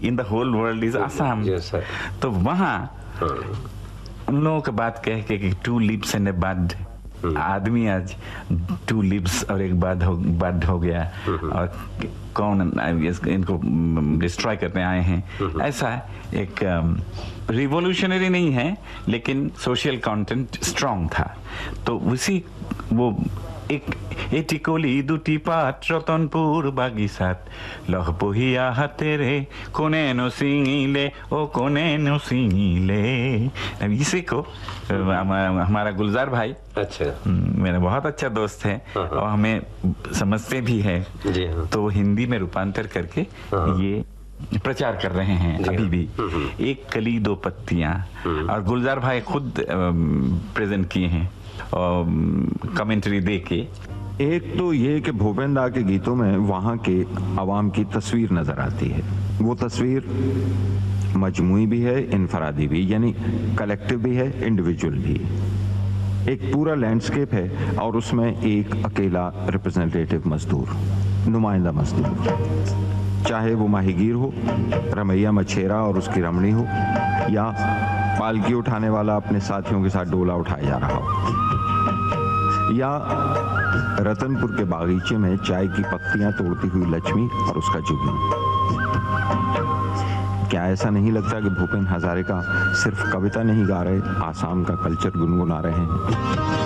In the whole world is Assam. तो वहाँ उन लोगों की बात कह के कि 2 lips and a bud, आदमी आज 2 lips और एक बड हो गया और कौन इनको डिस्ट्रॉय करने आए हैं। ऐसा एक रिवोल्यूशनरी नहीं है, लेकिन सोशल कंटेंट स्ट्रांग था। तो उसी वो एक टिकोली दुटी पात रतनपुर बागिसात लह बहिया हातेरे कोने नो सिंगिले ओ कोने नो सिंगिले। इसी को हमारा गुलजार भाई, अच्छा, मेरा बहुत अच्छा दोस्त है और हमें समझते भी है, तो हिंदी में रूपांतर करके ये प्रचार कर रहे हैं अभी भी। एक कली दो पत्तियां, और गुलजार भाई खुद प्रेजेंट किए हैं और कमेंट्री दे के। एक तो ये कि भूपेन दा के गीतों में वहाँ के अवाम की तस्वीर नजर आती है। वो तस्वीर मजमुई भी है, इनफरादी भी, यानी कलेक्टिव भी है, इंडिविजुअल भी। एक पूरा लैंडस्केप है और उसमें एक अकेला रिप्रेजेंटेटिव मजदूर, नुमाइंदा मजदूर, चाहे वो माहीगीर हो, रमैया मछेरा और उसकी रमणी हो, या पालकी उठाने वाला अपने साथियों के साथ डोला उठाया जा रहा हो, या रतनपुर के बागीचे में चाय की पत्तियां तोड़ती हुई लक्ष्मी और उसका जुगनू। क्या ऐसा नहीं लगता कि भूपेन हजारिका सिर्फ कविता नहीं गा रहे, आसाम का कल्चर गुनगुना रहे हैं?